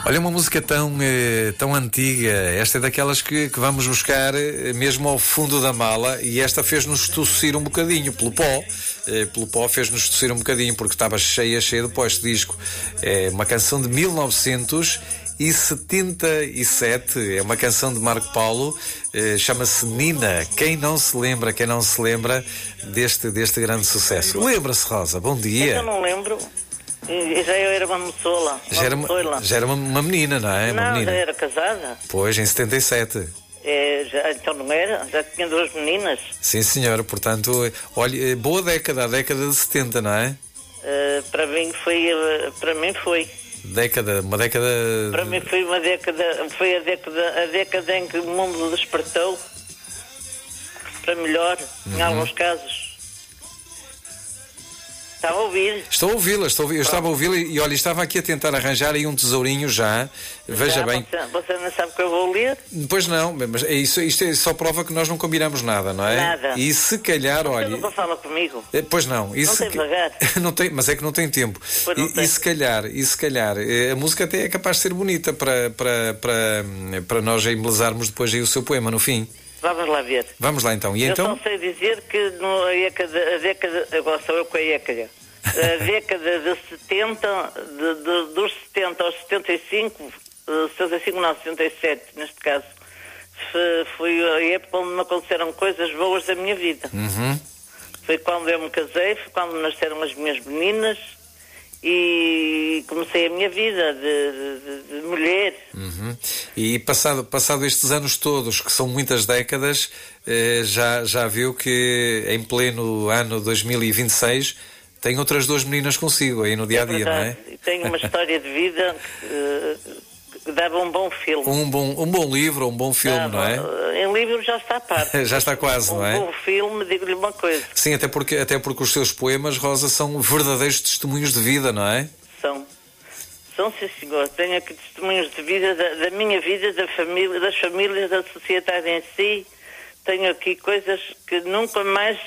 Olha, uma música tão antiga. Esta é daquelas que vamos buscar mesmo ao fundo da mala, e esta fez-nos tossir um bocadinho pelo pó fez-nos tossir um bocadinho, porque estava cheia de pó este disco. É uma canção de 1977, é uma canção de Marco Paulo, chama-se Nina. Quem não se lembra deste grande sucesso? Lembra-se, Rosa? Bom dia. Eu não lembro. Já eu era uma moçola. Já era uma menina, não é? Não, já era casada. Pois, em 77. Então não era? Já tinha duas meninas. Sim, senhora. Portanto, olha, boa década, a década de 70, não é? Para mim foi. Para mim foi. Uma década. Para mim foi uma década. Foi a década em que o mundo despertou para melhor, em alguns casos. Está a ouvir? Estou a ouvi-la. Eu estava a ouvi-la e olha, estava aqui a tentar arranjar aí um tesourinho já. Veja bem. Você não sabe que eu vou ler? Pois não, mas isto é só prova que nós não combinamos nada, não é? Nada. E se calhar, olha. Você nunca fala comigo? Pois não. Não tem vagar. Não tem, mas é que não tem tempo. E se calhar, a música até é capaz de ser bonita para nós embelezarmos depois aí o seu poema no fim. Vamos lá ver. Vamos lá então. E eu então? só sei dizer que a década, agora sou eu com a década. A década de 70, dos 70 aos 75, 77 neste caso, foi a época onde me aconteceram coisas boas da minha vida. Uhum. Foi quando eu me casei, foi quando nasceram as minhas meninas e comecei a minha vida de mulher. Uhum. E passado estes anos todos, que são muitas décadas, já viu que em pleno ano 2026 tem outras duas meninas consigo aí no dia-a-dia, não é? Tenho uma história de vida que dava um bom filme. Um bom livro, um bom filme, não é? Em livro já está a parte. Já está quase, não é? Um bom filme, digo-lhe uma coisa. Sim, até porque os seus poemas, Rosa, são verdadeiros testemunhos de vida, não é? São, sim, senhor. Tenho aqui testemunhos de vida, da minha vida, da família, das famílias, da sociedade em si. Tenho aqui coisas que nunca mais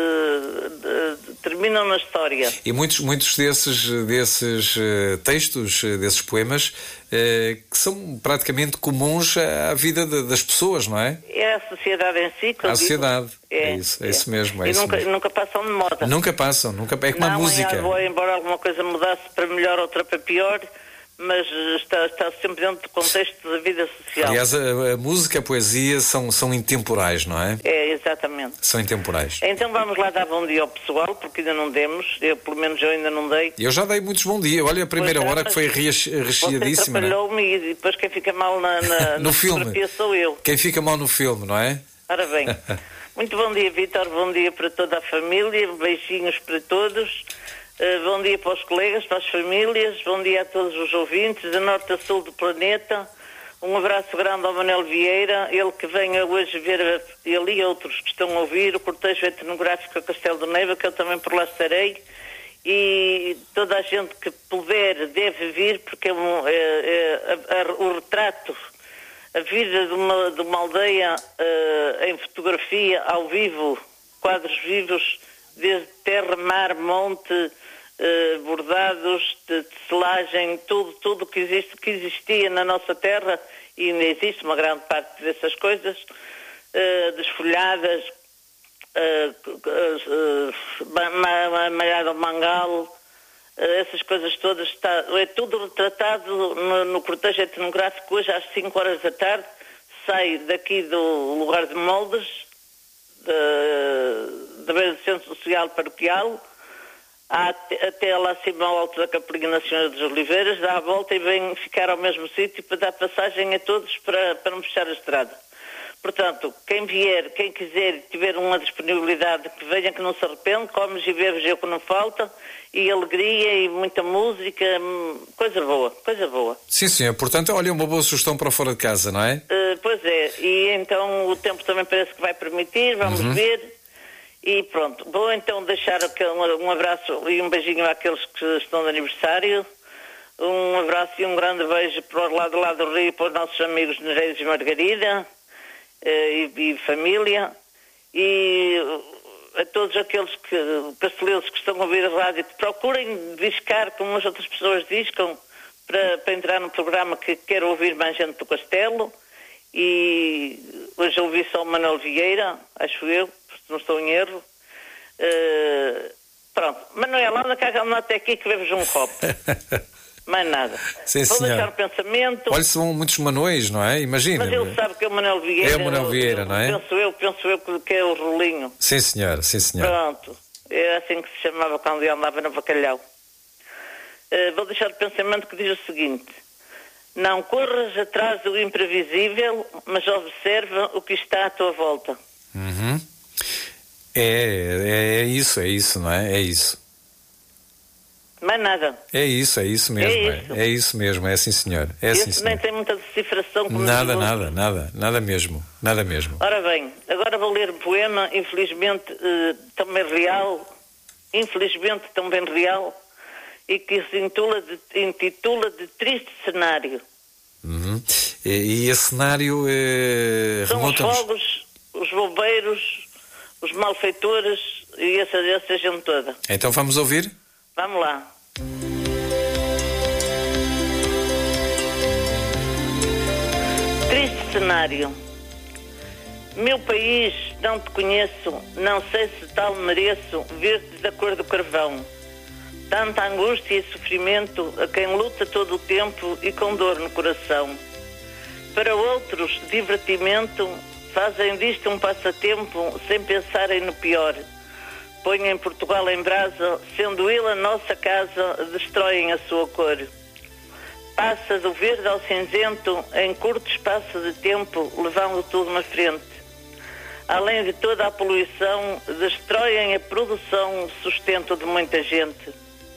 terminam na história. E muitos desses textos, desses poemas, que são praticamente comuns à vida das pessoas, não é? É a sociedade em si que eu digo. Sociedade. É isso mesmo. Nunca passam de moda. Nunca passam. É como a música. Embora alguma coisa mudasse para melhor, outra para pior, mas está sempre dentro do contexto da vida social. Aliás, a música, a poesia são intemporais, não é? É, exatamente. São intemporais. Então vamos lá dar bom dia ao pessoal, porque ainda não demos. Pelo menos eu ainda não dei. Eu já dei muitos bom dia. Olha, a primeira hora que foi recheadíssima. Você atrapalhou-me e depois quem fica mal no filme sou eu. Quem fica mal no filme, não é? Ora bem. Muito bom dia, Vítor. Bom dia para toda a família. Beijinhos para todos. Bom dia para os colegas, para as famílias, bom dia a todos os ouvintes, de norte a sul do planeta. Um abraço grande ao Manuel Vieira, ele que venha hoje ver, ele e outros que estão a ouvir, o cortejo etnográfico a Castelo de Neiva, que eu também por lá estarei. E toda a gente que puder deve vir, porque o retrato, a vida de uma aldeia em fotografia, ao vivo, quadros vivos, desde terra, mar, monte, bordados, de tecelagem, tudo que existia na nossa terra, e ainda existe uma grande parte dessas coisas, desfolhadas, malhado ao mangal, essas coisas todas, é tudo retratado no cortejo etnográfico. Hoje às 5 horas da tarde sai daqui do lugar de Moldes, da beira do Centro Social Paroquial, até lá acima ao alto da Capelinha na Senhora das Oliveiras, dá a volta e vem ficar ao mesmo sítio para dar passagem a todos para não fechar a estrada. Portanto, quem vier, quem quiser e tiver uma disponibilidade, que venha, que não se arrepende, comes e bebes é o que não falta, e alegria e muita música, coisa boa. Sim, senhor. Portanto, olha, uma boa sugestão para fora de casa, não é? Pois é, e então o tempo também parece que vai permitir, vamos ver. E pronto, vou então deixar um abraço e um beijinho àqueles que estão de aniversário. Um abraço e um grande beijo para o lado do Rio, para os nossos amigos Nereiros e Margarida e família. E a todos aqueles castelenses que estão a ouvir a rádio, que procurem discar como as outras pessoas discam, para entrar no programa, que quero ouvir mais gente do Castelo. E hoje ouvi só o Manuel Vieira, acho eu, se não estou em erro. Pronto, Manuel, anda cá, anda até aqui que bebes um copo. Mais nada. Sim, vou senhor. deixar o pensamento. Olha, são muitos Manuéis, não é? Imagina. Mas ele sabe que é o Manuel Vieira. É o Manuel Vieira, não é? Penso eu que é o Rolinho. Sim, senhor, sim, senhor. Pronto, é assim que se chamava quando eu andava no Bacalhau. Vou deixar o pensamento que diz o seguinte: não corras atrás do imprevisível, mas observa o que está à tua volta. Uhum. É isso, não é? É isso. Mais nada. É isso mesmo. É isso mesmo, é sim, senhor. É esse sim, senhor. nem tem muita decifração. Como nada mesmo. Ora bem, agora vou ler um poema, infelizmente também real, e que se intitula de Triste Cenário. Uhum. E esse cenário são os fogos, os bombeiros, os malfeitores e essa gente toda. Então vamos ouvir? Vamos lá. Triste cenário. Meu país, não te conheço, não sei se tal mereço ver-te da cor do carvão. Tanta angústia e sofrimento a quem luta todo o tempo e com dor no coração. Para outros, divertimento, fazem disto um passatempo sem pensarem no pior. Põem Portugal em brasa, sendo ele a nossa casa, destroem a sua cor. Passa do verde ao cinzento, em curto espaço de tempo, levando tudo na frente. Além de toda a poluição, destroem a produção, sustento de muita gente.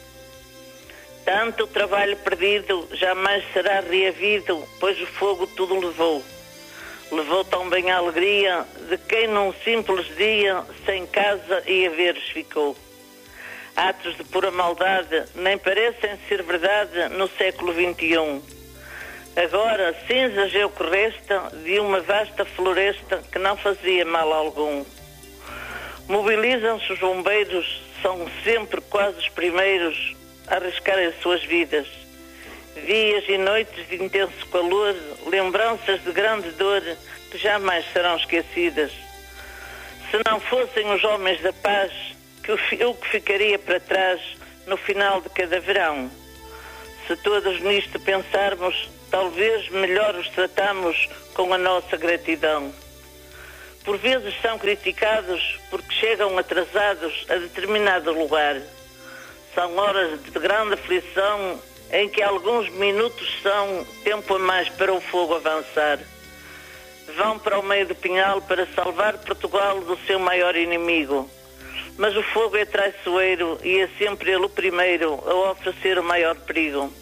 Tanto trabalho perdido jamais será reavido, pois o fogo tudo levou. Levou também a alegria de quem num simples dia, sem casa e haveres ficou. Atos de pura maldade nem parecem ser verdade no século XXI. Agora cinzas é o que resta de uma vasta floresta que não fazia mal algum. Mobilizam-se os bombeiros, são sempre quase os primeiros a arriscarem as suas vidas. Dias e noites de intenso calor, lembranças de grande dor que jamais serão esquecidas. Se não fossem os homens da paz, o que ficaria para trás no final de cada verão? Se todos nisto pensarmos, talvez melhor os tratamos com a nossa gratidão. Por vezes são criticados porque chegam atrasados a determinado lugar. São horas de grande aflição em que alguns minutos são tempo a mais para o fogo avançar. Vão para o meio do pinhal para salvar Portugal do seu maior inimigo. Mas o fogo é traiçoeiro e é sempre ele o primeiro a oferecer o maior perigo.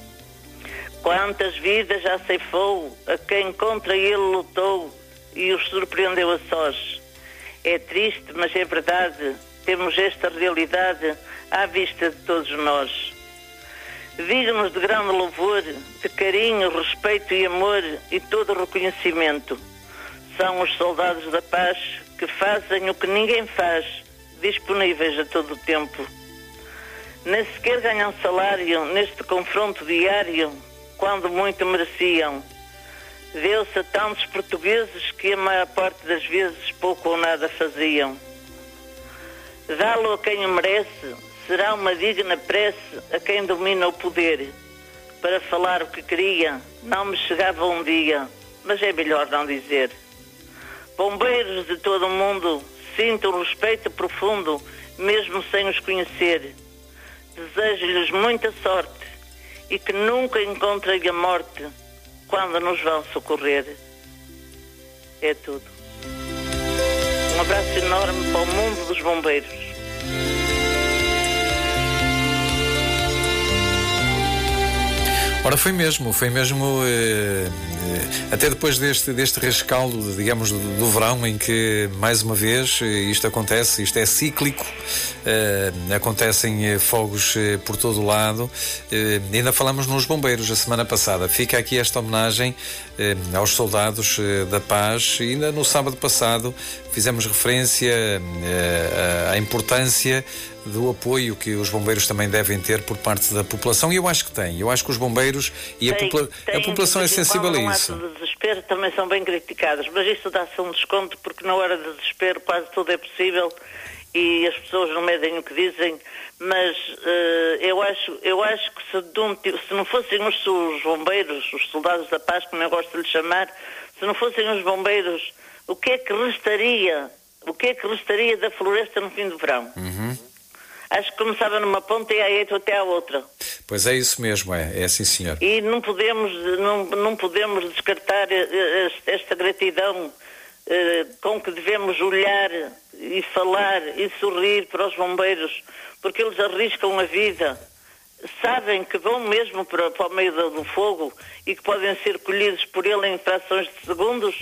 Quantas vidas já ceifou a quem contra ele lutou e os surpreendeu a sós. É triste, mas é verdade, temos esta realidade à vista de todos nós. Dignos de grande louvor, de carinho, respeito e amor e todo o reconhecimento. São os soldados da paz que fazem o que ninguém faz, disponíveis a todo o tempo. Nem sequer ganham salário neste confronto diário, quando muito mereciam. Deu-se a tantos portugueses que a maior parte das vezes pouco ou nada faziam. Dá-lo a quem o merece será uma digna prece a quem domina o poder. Para falar o que queria, não me chegava um dia, mas é melhor não dizer. Bombeiros de todo o mundo, sinto um respeito profundo, mesmo sem os conhecer. Desejo-lhes muita sorte e que nunca encontrem a morte quando nos vão socorrer. É tudo. Um abraço enorme para o mundo dos bombeiros. Ora, foi mesmo, até depois deste rescaldo, digamos, do verão, em que, mais uma vez, isto acontece, isto é cíclico, acontecem fogos por todo o lado. Ainda falamos nos bombeiros a semana passada. Fica aqui esta homenagem aos soldados da paz. E ainda no sábado passado fizemos referência à importância do apoio que os bombeiros também devem ter por parte da população, e eu acho que tem. Eu acho que os bombeiros e a população é sensível a isso. De desespero também são bem criticadas, mas isso dá-se um desconto, porque na hora de desespero quase tudo é possível e as pessoas não medem o que dizem, mas eu acho que se não fossem os bombeiros, os soldados da paz, como eu gosto de lhes chamar, se não fossem os bombeiros, o que é que restaria da floresta no fim do verão? Acho que começava numa ponta e ia até à outra. Pois é isso mesmo, é assim, senhor. E não podemos descartar esta gratidão com que devemos olhar e falar e sorrir para os bombeiros, porque eles arriscam a vida, sabem que vão mesmo para o meio do fogo e que podem ser colhidos por ele em frações de segundos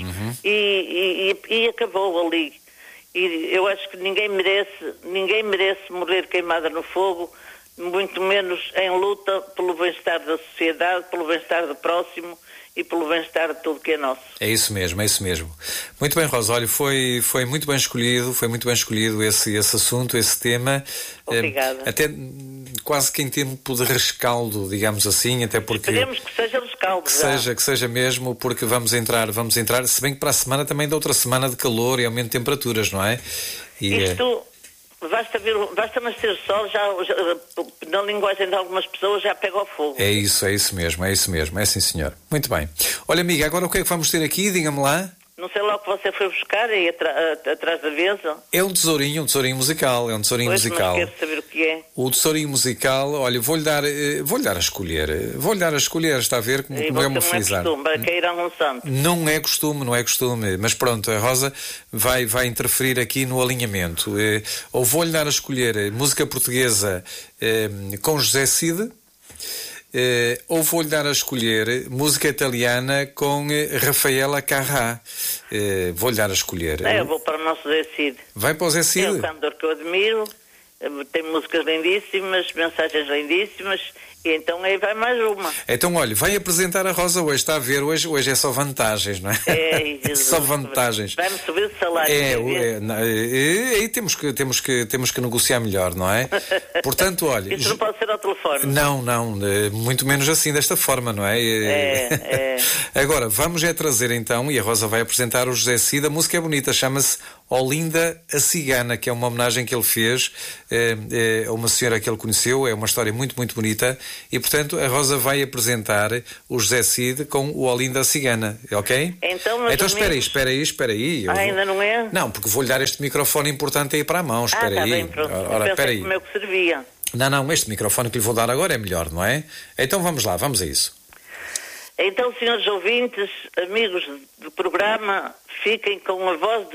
e acabou ali. E eu acho que ninguém merece morrer queimada no fogo, muito menos em luta pelo bem-estar da sociedade, pelo bem-estar do próximo e pelo bem-estar de tudo que é nosso. É isso mesmo, é isso mesmo. Muito bem, Rosa, olha, foi muito bem escolhido esse assunto, esse tema. Obrigada. Até quase que em tempo de rescaldo, digamos assim, até porque... Esperemos que seja rescaldo. Que seja mesmo, porque vamos entrar, se bem que para a semana também da outra semana de calor e aumento de temperaturas, não é? Isto... Basta nascer sol, já, na linguagem de algumas pessoas, já pega ao fogo. É isso mesmo, é sim, senhor. Muito bem. Olha, amiga, agora o que é que vamos ter aqui? Diga-me lá. Não sei lá o que você foi buscar aí atrás da mesa. É um tesourinho musical, Mas quero saber o que é. O tesourinho musical, olha, vou-lhe dar a escolher, está a ver como é uma frisar. Não é costume, cair a um santo. Não é costume, mas pronto, a Rosa vai interferir aqui no alinhamento. Ou vou-lhe dar a escolher música portuguesa com José Cid, ou vou-lhe dar a escolher música italiana com Rafaela Carrà. Vou-lhe dar a escolher. Eu vou para o nosso Zé Cid. Vai para o Zé Cid? É um cantor que eu admiro, tem músicas lindíssimas, mensagens lindíssimas, e então aí vai mais uma. Então, olha, vai apresentar a Rosa hoje, está a ver, hoje é só vantagens, não é? Jesus, só vantagens. Vai-me subir o salário. Aí temos que negociar melhor, não é? Portanto, olha... Isso não pode ser ao telefone. Não, muito menos assim, desta forma, não é? Agora, vamos trazer então, e a Rosa vai apresentar o José Cid, a música é bonita, chama-se Olinda a Cigana, que é uma homenagem que ele fez a uma senhora que ele conheceu, é uma história muito, muito bonita, e portanto a Rosa vai apresentar o José Cid com o Olinda a Cigana, ok? Então espera aí. Ainda não é? Não, porque vou-lhe dar este microfone importante aí para a mão, espera aí. Bem, pronto. Ora, espera aí. Como é que servia? Não, este microfone que lhe vou dar agora é melhor, não é? Então vamos lá, vamos a isso. Então, senhores ouvintes, amigos do programa, fiquem com a voz